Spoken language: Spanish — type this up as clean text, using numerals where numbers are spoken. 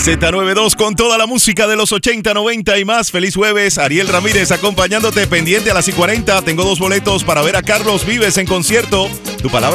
Z92 con toda la música de los 80, 90 y más. Feliz jueves, Ariel Ramírez acompañándote, pendiente a las 5:40. Tengo 2 boletos para ver a Carlos Vives en concierto. Tu palabra